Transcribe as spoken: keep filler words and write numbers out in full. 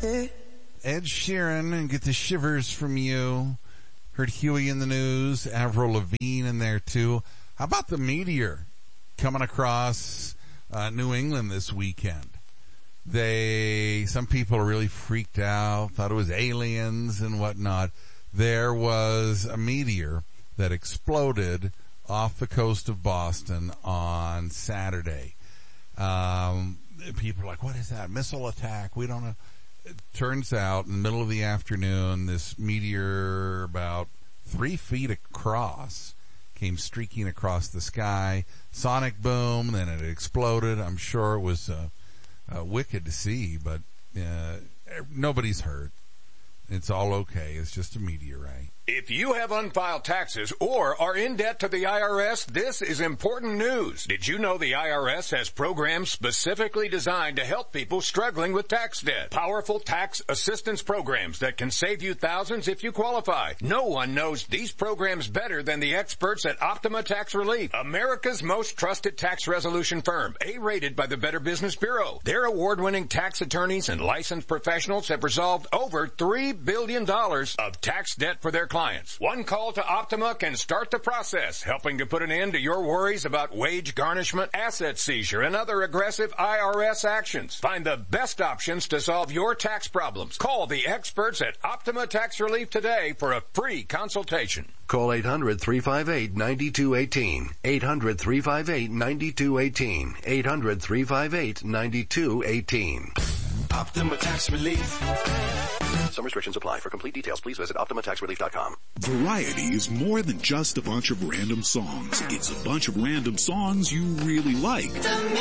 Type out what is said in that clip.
Ed Sheeran, and get the shivers from you. Heard Huey in the news, Avril Lavigne in there too. How about the meteor coming across uh, New England this weekend? They, some people are really freaked out, thought it was aliens and whatnot. There was a meteor that exploded off the coast of Boston on Saturday. Um, people are like, what is that? Missile attack? We don't know. It turns out in the middle of the afternoon, this meteor about three feet across came streaking across the sky. Sonic boom, then it exploded. I'm sure it was uh, uh, wicked to see, but uh, nobody's hurt. It's all okay. It's just a meteorite. If you have unfiled taxes or are in debt to the I R S, this is important news. Did you know the I R S has programs specifically designed to help people struggling with tax debt? Powerful tax assistance programs that can save you thousands if you qualify. No one knows these programs better than the experts at Optima Tax Relief, America's most trusted tax resolution firm, A-rated by the Better Business Bureau. Their award-winning tax attorneys and licensed professionals have resolved over three billion dollars of tax debt for their clients. One call to Optima can start the process, helping to put an end to your worries about wage garnishment, asset seizure, and other aggressive I R S actions. Find the best options to solve your tax problems. Call the experts at Optima Tax Relief today for a free consultation. Call eight hundred, three five eight, nine two one eight. eight hundred, three five eight, nine two one eight. eight hundred, three five eight, nine two one eight. Optima Tax Relief. Some restrictions apply. For complete details, please visit Optima Tax Relief dot com. Variety is more than just a bunch of random songs. It's a bunch of random songs you really like. The